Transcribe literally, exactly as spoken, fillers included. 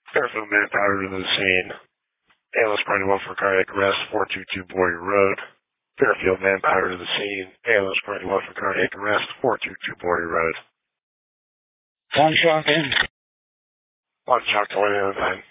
Fairfield manpower to the scene. Ambulance party one for cardiac arrest, four two two Boyer Road. Fairfield manpower to the scene. Ambulance party one for cardiac arrest, four two two Boyer Road. One shock in. One shock to one in.